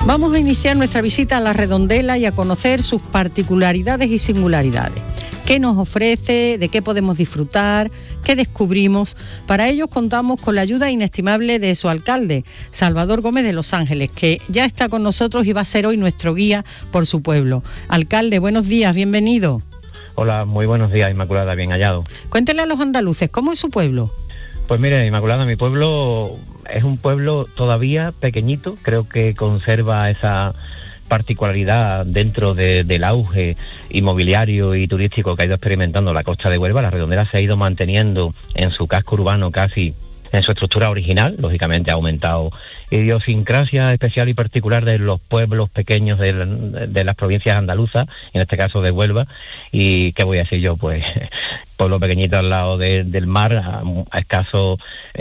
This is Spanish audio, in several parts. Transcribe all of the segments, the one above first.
Vamos a iniciar nuestra visita a La Redondela y a conocer sus particularidades y singularidades. ¿Qué nos ofrece? ¿De qué podemos disfrutar? ¿Qué descubrimos? Para ello contamos con la ayuda inestimable de su alcalde, Salvador Gómez de Los Ángeles, que ya está con nosotros y va a ser hoy nuestro guía por su pueblo. Alcalde, buenos días, bienvenido. Hola, muy buenos días, Inmaculada, bien hallado. Cuéntele a los andaluces, ¿cómo es su pueblo? Pues mire, Inmaculada, mi pueblo es un pueblo todavía pequeñito, creo que conserva esa particularidad dentro del auge inmobiliario y turístico que ha ido experimentando la costa de Huelva. La Redondela se ha ido manteniendo en su casco urbano casi en su estructura original, lógicamente ha aumentado idiosincrasia especial y particular de los pueblos pequeños de las provincias andaluzas, en este caso de Huelva, y ¿qué voy a decir yo? Pues pueblo pequeñito al lado del mar, a escasos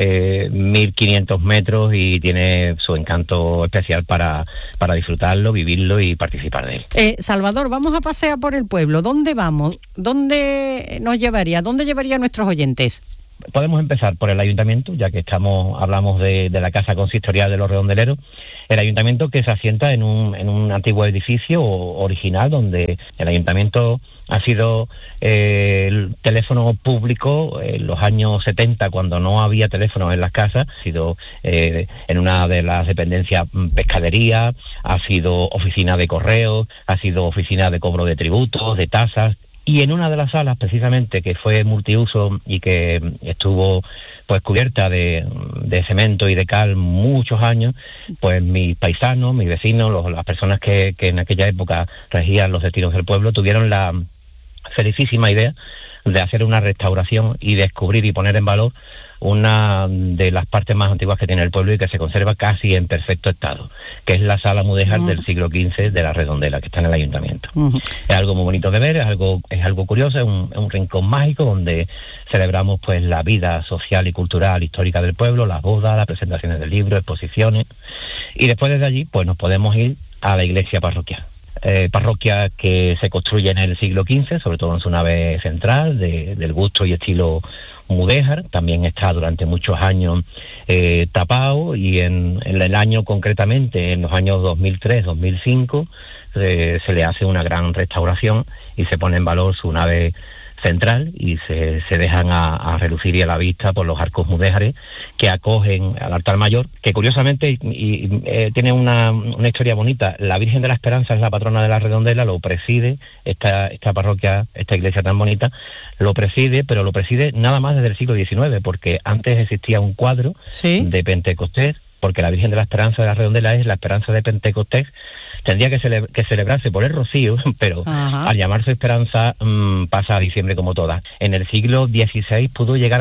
1.500 metros, y tiene su encanto especial para disfrutarlo, vivirlo y participar de él. Salvador, vamos a pasear por el pueblo. ¿Dónde vamos? ¿Dónde nos llevaría? ¿Dónde llevaría a nuestros oyentes? Podemos empezar por el ayuntamiento, ya que hablamos de la casa consistorial de los redondeleros. El ayuntamiento, que se asienta en un antiguo edificio original, donde el ayuntamiento ha sido el teléfono público en los años 70, cuando no había teléfonos en las casas. Ha sido en una de las dependencias pescadería, ha sido oficina de correos, ha sido oficina de cobro de tributos, de tasas. Y en una de las salas, precisamente, que fue multiuso y que estuvo pues cubierta de cemento y de cal muchos años, pues mis paisanos, mis vecinos, las personas que en aquella época regían los destinos del pueblo, tuvieron la felicísima idea de hacer una restauración y descubrir y poner en valor una de las partes más antiguas que tiene el pueblo y que se conserva casi en perfecto estado, que es la sala mudéjar del siglo XV de la Redondela, que está en el ayuntamiento. Es algo muy bonito de ver, es algo curioso, es un rincón mágico donde celebramos pues la vida social y cultural histórica del pueblo, las bodas, las presentaciones de libros, exposiciones, y después desde allí pues nos podemos ir a la iglesia parroquial. Parroquia que se construye en el siglo XV, sobre todo en su nave central, del gusto y estilo mudéjar. También está durante muchos años tapado, y en el año concretamente, en los años 2003-2005, se le hace una gran restauración y se pone en valor su nave central, y se dejan a relucir y a la vista por los arcos mudéjares que acogen al altar mayor, que curiosamente tiene una historia bonita. La Virgen de la Esperanza es la patrona de la Redondela, lo preside esta parroquia, esta iglesia tan bonita, pero lo preside nada más desde el siglo XIX, porque antes existía un cuadro de Pentecostés, porque la Virgen de la Esperanza de la Redondela es la Esperanza de Pentecostés. Tendría que celebrarse por el Rocío, pero al llamarse Esperanza pasa a diciembre como todas. En el siglo XVI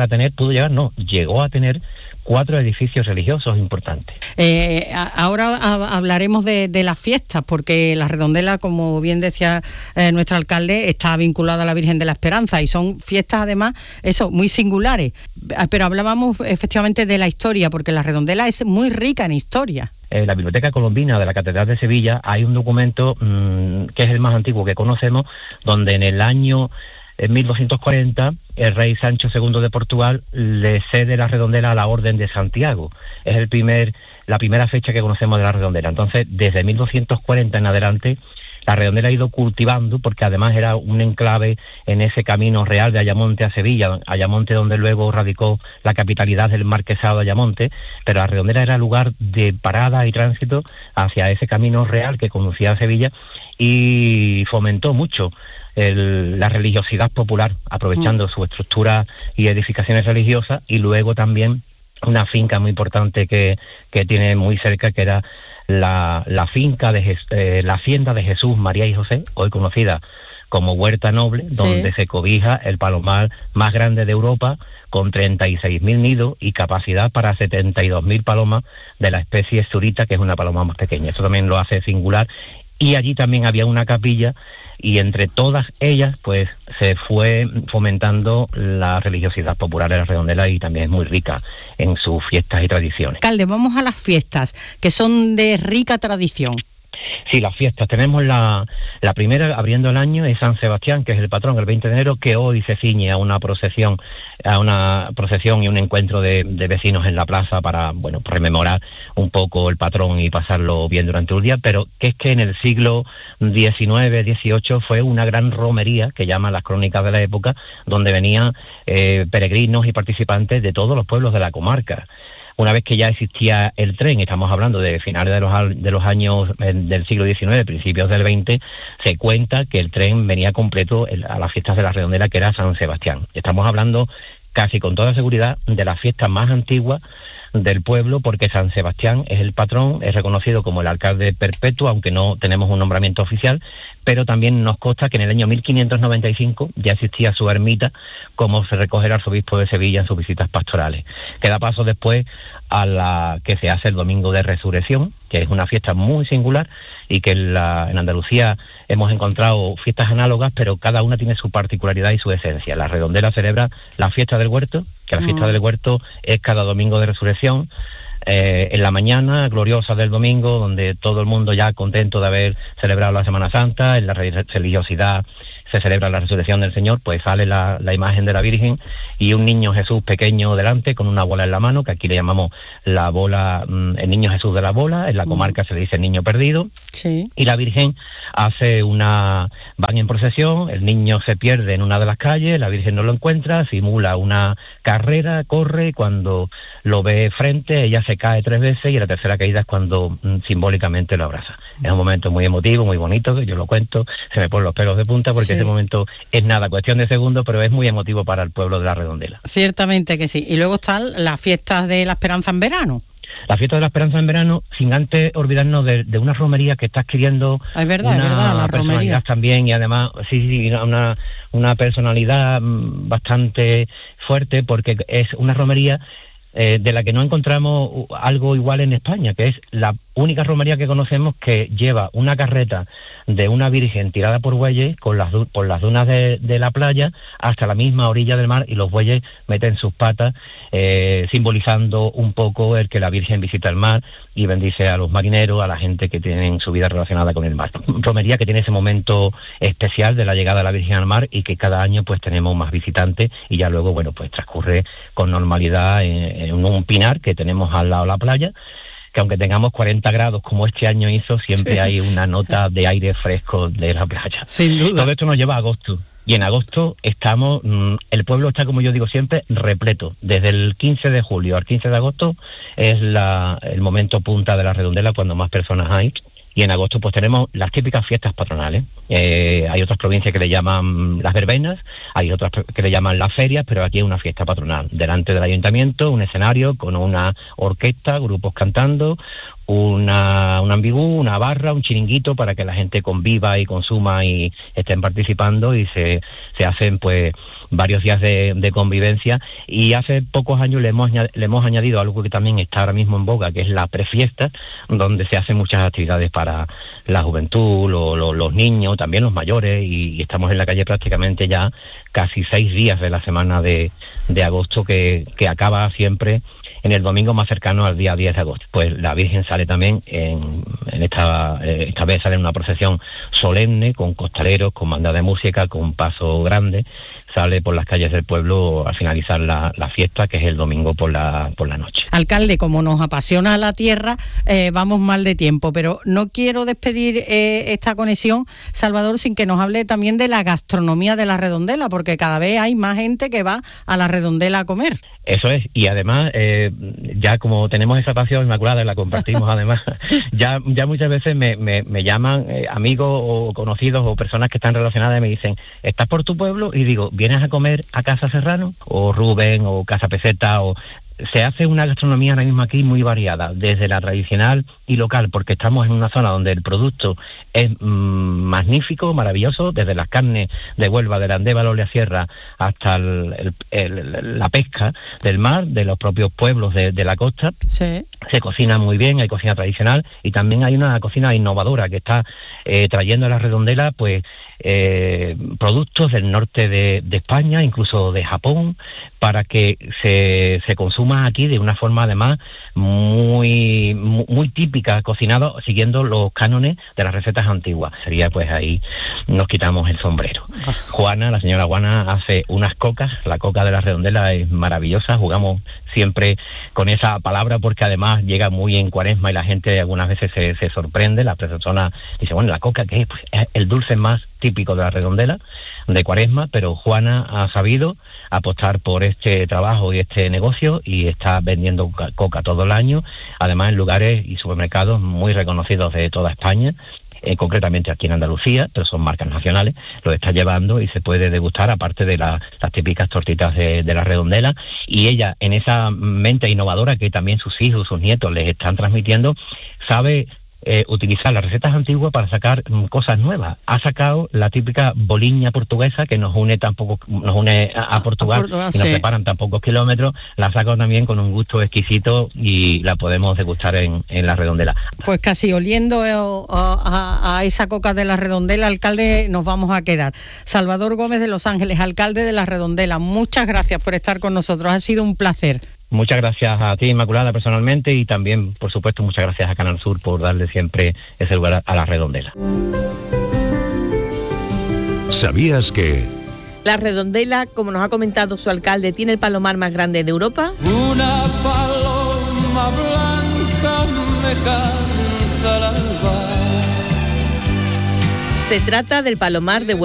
llegó a tener 4 edificios religiosos importantes. Ahora hablaremos de las fiestas, porque la Redondela, como bien decía nuestro alcalde, está vinculada a la Virgen de la Esperanza, y son fiestas además muy singulares. Pero hablábamos efectivamente de la historia, porque la Redondela es muy rica en historia. En la Biblioteca Colombina de la Catedral de Sevilla hay un documento que es el más antiguo que conocemos, donde en el año 1240 el rey Sancho II de Portugal le cede la Redondela a la Orden de Santiago. Es la primera fecha que conocemos de la Redondela. Entonces, desde 1240 en adelante, la Redondela ha ido cultivando, porque además era un enclave en ese camino real de Ayamonte a Sevilla, Ayamonte donde luego radicó la capitalidad del marquesado de Ayamonte, pero la Redondela era lugar de parada y tránsito hacia ese camino real que conducía a Sevilla, y fomentó mucho la religiosidad popular, aprovechando su estructura y edificaciones religiosas, y luego también una finca muy importante que tiene muy cerca, que era la finca la hacienda de Jesús, María y José, hoy conocida como Huerta Noble, donde se cobija el palomar más grande de Europa, con 36.000 nidos y capacidad para 72.000 palomas de la especie zurita, que es una paloma más pequeña. Eso también lo hace singular. Y allí también había una capilla, y entre todas ellas pues se fue fomentando la religiosidad popular de la Redondela, y también es muy rica en sus fiestas y tradiciones. Alcalde, vamos a las fiestas, que son de rica tradición. Sí, las fiestas. Tenemos la primera, abriendo el año, es San Sebastián, que es el patrón, el 20 de enero, que hoy se ciñe a una procesión y un encuentro de vecinos en la plaza para, bueno, rememorar un poco el patrón y pasarlo bien durante un día, pero que es que en el siglo XIX, XVIII fue una gran romería, que llaman las crónicas de la época, donde venían peregrinos y participantes de todos los pueblos de la comarca. Una vez que ya existía el tren, estamos hablando de finales de los años del siglo XIX, principios del XX, se cuenta que el tren venía completo a las fiestas de la Redondela, que era San Sebastián. Estamos hablando casi con toda seguridad de las fiestas más antiguas del pueblo, porque San Sebastián es el patrón, es reconocido como el alcalde perpetuo, aunque no tenemos un nombramiento oficial, pero también nos consta que en el año 1595 ya existía su ermita, como se recoge el arzobispo de Sevilla en sus visitas pastorales, que da paso después a la que se hace el Domingo de Resurrección, que es una fiesta muy singular y que en Andalucía hemos encontrado fiestas análogas, pero cada una tiene su particularidad y su esencia. La Redondela celebra la fiesta del huerto, que la fiesta del huerto es cada Domingo de Resurrección, en la mañana gloriosa del domingo, donde todo el mundo ya contento de haber celebrado la Semana Santa, en la religiosidad se celebra la resurrección del Señor, pues sale la imagen de la Virgen y un niño Jesús pequeño delante con una bola en la mano, que aquí le llamamos la bola, el niño Jesús de la bola, en la comarca se le dice el niño perdido, sí. Y la Virgen van en procesión, el niño se pierde en una de las calles, la Virgen no lo encuentra, simula una carrera, corre, y cuando lo ve frente, ella se cae 3 veces y la tercera caída es cuando simbólicamente lo abraza. Es un momento muy emotivo, muy bonito, que yo lo cuento, se me ponen los pelos de punta porque ese momento es nada, cuestión de segundos, pero es muy emotivo para el pueblo de la Redondela. Ciertamente que sí. Y luego están las fiestas de la Esperanza en verano. La fiesta de la Esperanza en verano, sin antes olvidarnos de una romería que está adquiriendo la personalidad romería también, y además una personalidad bastante fuerte, porque es una romería de la que no encontramos algo igual en España, que es la única romería que conocemos que lleva una carreta de una virgen tirada por bueyes por las dunas de la playa hasta la misma orilla del mar, y los bueyes meten sus patas, simbolizando un poco el que la Virgen visita el mar y bendice a los marineros, a la gente que tienen su vida relacionada con el mar. Romería que tiene ese momento especial de la llegada de la Virgen al mar, y que cada año pues tenemos más visitantes, y ya luego pues transcurre con normalidad en un pinar que tenemos al lado de la playa, que aunque tengamos 40 grados como este año hizo, siempre hay una nota de aire fresco de la playa. Sin duda. Todo esto nos lleva a agosto, y en agosto estamos, el pueblo está, como yo digo siempre, repleto. Desde el 15 de julio al 15 de agosto es el momento punta de la Redondela, cuando más personas hay. Y en agosto pues tenemos las típicas fiestas patronales. Hay otras provincias que le llaman las verbenas, hay otras que le llaman las ferias, pero aquí hay una fiesta patronal. Delante del ayuntamiento, un escenario con una orquesta, grupos cantando, un ambigú, una barra, un chiringuito para que la gente conviva y consuma y estén participando, y se hacen pues varios días de convivencia. Y hace pocos años le hemos añadido algo que también está ahora mismo en boga, que es la prefiesta, donde se hacen muchas actividades para la juventud, los niños, también los mayores, y estamos en la calle prácticamente ya casi 6 días de la semana de agosto, que acaba siempre en el domingo más cercano al día 10 de agosto. Pues la Virgen sale también esta vez sale en una procesión solemne, con costaleros, con banda de música, con paso grande, sale por las calles del pueblo al finalizar la fiesta, que es el domingo por la noche. Alcalde, como nos apasiona la tierra, vamos mal de tiempo, pero no quiero despedir esta conexión, Salvador, sin que nos hable también de la gastronomía de la Redondela, porque cada vez hay más gente que va a la Redondela a comer. Eso es, y además, ya como tenemos esa pasión inmaculada y la compartimos además, ya muchas veces me llaman amigos o conocidos o personas que están relacionadas y me dicen, ¿estás por tu pueblo? Y digo, ¿vienes a comer a Casa Serrano? O Rubén, o Casa Peseta, o... Se hace una gastronomía ahora mismo aquí muy variada, desde la tradicional y local, porque estamos en una zona donde el producto es magnífico, maravilloso, desde las carnes de Huelva, de la Andévalo, la Sierra, hasta la pesca del mar, de los propios pueblos de la costa. Sí. Se cocina muy bien, hay cocina tradicional, y también hay una cocina innovadora que está trayendo a la Redondela pues productos del norte de España, incluso de Japón, para que se consuma aquí de una forma además muy típica, cocinado siguiendo los cánones de las recetas antiguas. Sería pues ahí nos quitamos el sombrero. Juana, la señora Juana, hace unas cocas. La coca de la Redondela es maravillosa. Jugamos siempre con esa palabra porque además llega muy en Cuaresma y la gente algunas veces se sorprende. La persona dice, bueno, ¿la coca qué es? Pues es el dulce más típico de la Redondela, de Cuaresma, pero Juana ha sabido apostar por este trabajo y este negocio y está vendiendo coca todo el año, además en lugares y supermercados muy reconocidos de toda España, concretamente aquí en Andalucía, pero son marcas nacionales, lo está llevando y se puede degustar, aparte de las típicas tortitas de la Redondela, y ella, en esa mente innovadora que también sus hijos, sus nietos les están transmitiendo, sabe utilizar las recetas antiguas para sacar cosas nuevas. Ha sacado la típica boliña portuguesa que nos une a Portugal, y nos separan tan pocos kilómetros. La ha sacado también con un gusto exquisito y la podemos degustar en la Redondela. Pues casi oliendo a esa coca de la Redondela, alcalde, nos vamos a quedar. Salvador Gómez de Los Ángeles, alcalde de la Redondela, muchas gracias por estar con nosotros, ha sido un placer. Muchas gracias a ti, Inmaculada, personalmente, y también, por supuesto, muchas gracias a Canal Sur por darle siempre ese lugar a la Redondela. ¿Sabías que la Redondela, como nos ha comentado su alcalde, tiene el palomar más grande de Europa? Una paloma blanca me canta al alba. Se trata del palomar de